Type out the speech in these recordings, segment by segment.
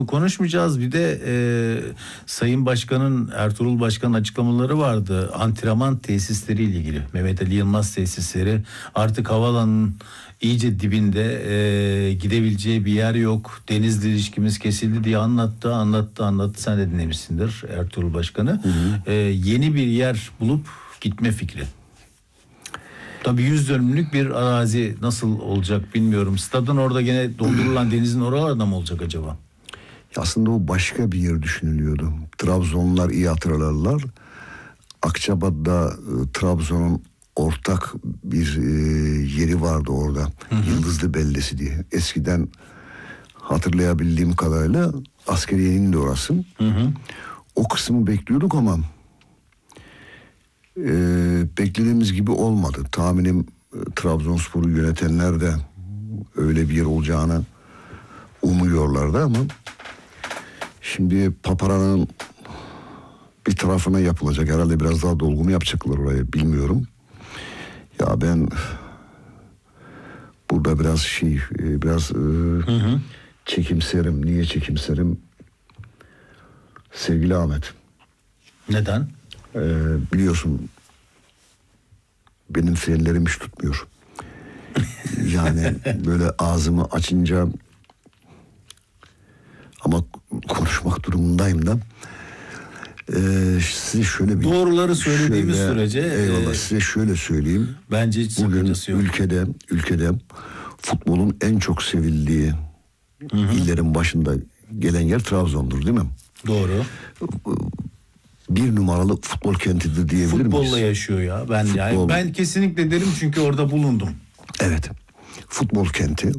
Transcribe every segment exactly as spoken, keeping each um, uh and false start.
konuşmayacağız. Bir de e, Sayın Başkan'ın, Ertuğrul Başkan'ın açıklamaları vardı. Antrenman tesisleriyle ilgili. Mehmet Ali Yılmaz tesisleri artık havaalanının iyice dibinde, e, gidebileceği bir yer yok. Denizle ilişkimiz kesildi diye anlattı, anlattı, anlattı. Sen de dinlemişsindir Ertuğrul Başkan'ı. Hı hı. E, yeni bir yer bulup gitme fikri. Tabii yüz dönümlük bir arazi nasıl olacak bilmiyorum. Stadın orada gene doldurulan denizin oralarda mı olacak acaba? Aslında o başka bir yer düşünülüyordu. Trabzonlular iyi hatırlarlar. Akçabat'ta e, Trabzon'un ortak bir e, yeri vardı orada. Hı hı. Yıldızlı Beldesi diye. Eskiden hatırlayabildiğim kadarıyla askeriyenin de orası. Hı hı. O kısmı bekliyorduk ama e, beklediğimiz gibi olmadı. Tahminim e, Trabzonspor'u yönetenler de öyle bir yer olacağını umuyorlardı ama şimdi Papara'nın bir tarafına yapılacak. Herhalde biraz daha dolgu mu yapacaklar orayı bilmiyorum. Ya ben burada biraz şey biraz hı hı. çekimserim. Niye çekimserim? Sevgili Ahmet. Neden? Ee, biliyorsun benim frenlerim hiç tutmuyor. Yani böyle ağzımı açınca ama konuşmak durumundayım da. Ee, size şöyle bir doğruları söylediğimiz şöyle, sürece eyvallah, e, size şöyle söyleyeyim. Bence hiç bugün sakıncası yok. ülkede ülkede futbolun en çok sevildiği hı hı. illerin başında gelen yer Trabzon'dur, değil mi? Doğru. Bir numaralı futbol kentidir diyebilir Futbolla miyiz? Futbolla yaşıyor ya. Ben Futbol. yani ben kesinlikle derim çünkü orada bulundum. Evet. Futbol kenti.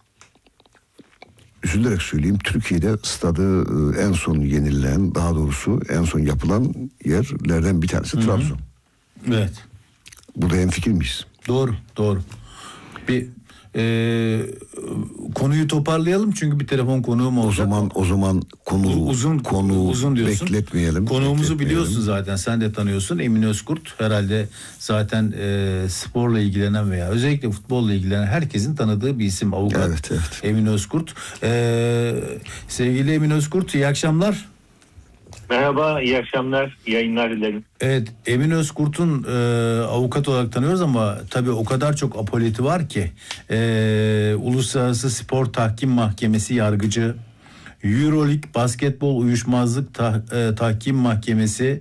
Üzülerek söyleyeyim, Türkiye'de stadı en son yenilen, daha doğrusu en son yapılan yerlerden bir tanesi Hı-hı. Trabzon. Evet. Burada hemfikir miyiz? Doğru, doğru. Bir e, konuyu toparlayalım çünkü bir telefon konuğum olacak. O zaman o zaman konu uzun konu uzun diyorsun. Bekletmeyelim. Konuğumuzu bekletmeyelim. biliyorsun zaten. Sen de tanıyorsun. Emin Özkurt herhalde zaten e, sporla ilgilenen veya özellikle futbolla ilgilenen herkesin tanıdığı bir isim, avukat. Evet, evet. Emin Özkurt. E, sevgili Emin Özkurt, iyi akşamlar. Merhaba, iyi akşamlar, iyi yayınlar dilerim. Evet, Emin Özkurt'un e, avukat olarak tanıyoruz ama tabii o kadar çok apoliti var ki e, Uluslararası Spor Tahkim Mahkemesi yargıcı, Euroleague Basketbol Uyuşmazlık tah, e, Tahkim Mahkemesi,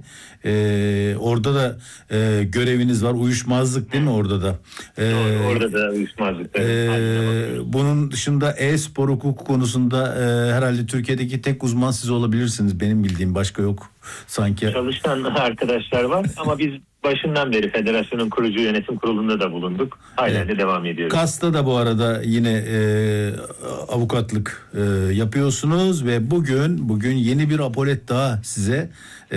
e, orada da e, göreviniz var. Uyuşmazlık değil mi orada da? E, Doğru, orada da uyuşmazlık. E, bunun dışında e-spor hukuku konusunda e, herhalde Türkiye'deki tek uzman siz olabilirsiniz. Benim bildiğim başka yok sanki. Çalışan arkadaşlar var ama biz başından beri federasyonun kurucu yönetim kurulunda da bulunduk. Halen evet. de devam ediyoruz. KAS'ta da bu arada yine e, avukatlık e, yapıyorsunuz ve bugün bugün yeni bir apolet daha size e,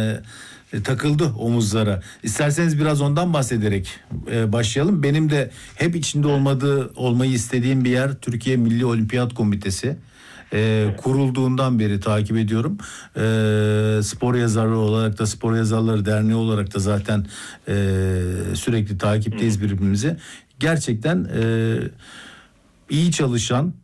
e, takıldı omuzlara. İsterseniz biraz ondan bahsederek e, başlayalım. Benim de hep içinde olmadığı olmayı istediğim bir yer Türkiye Milli Olimpiyat Komitesi. Ee, kurulduğundan beri takip ediyorum. Ee, spor yazarı olarak da Spor Yazarları Derneği olarak da zaten e, sürekli takipteyiz birbirimizi. Gerçekten e, iyi çalışan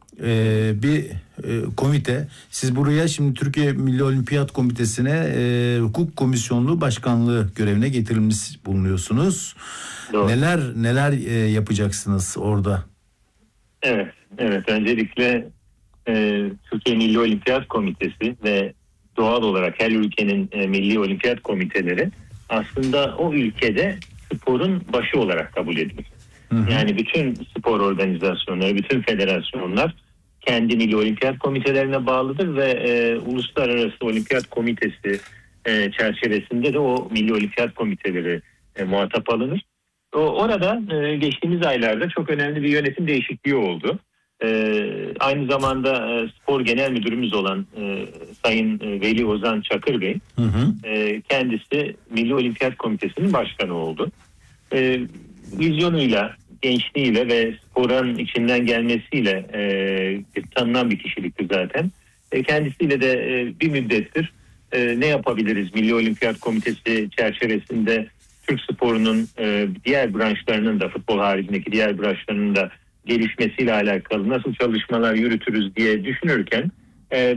e, bir e, komite. Siz buraya şimdi Türkiye Milli Olimpiyat Komitesi'ne e, hukuk komisyonluğu başkanlığı görevine getirilmiş bulunuyorsunuz. Doğru. Neler neler e, yapacaksınız orada? Evet, evet. Öncelikle Ee, Türkiye Milli Olimpiyat Komitesi ve doğal olarak her ülkenin e, Milli Olimpiyat Komiteleri aslında o ülkede sporun başı olarak kabul edilir. Hı hı. Yani bütün spor organizasyonları, bütün federasyonlar kendi Milli Olimpiyat Komitelerine bağlıdır ve e, Uluslararası Olimpiyat Komitesi e, çerçevesinde de o Milli Olimpiyat Komiteleri e, muhatap alınır. O, orada e, geçtiğimiz aylarda çok önemli bir yönetim değişikliği oldu. Ee, aynı zamanda e, spor genel müdürümüz olan e, Sayın e, Veli Ozan Çakır Bey, hı hı. E, kendisi Milli Olimpiyat Komitesi'nin başkanı oldu. E, vizyonuyla, gençliğiyle ve sporun içinden gelmesiyle e, tanınan bir kişilikti zaten. E, kendisiyle de e, bir müddettir e, ne yapabiliriz Milli Olimpiyat Komitesi çerçevesinde Türk sporunun e, diğer branşlarının da, futbol haricindeki diğer branşlarının da gelişmesiyle alakalı nasıl çalışmalar yürütürüz diye düşünürken e,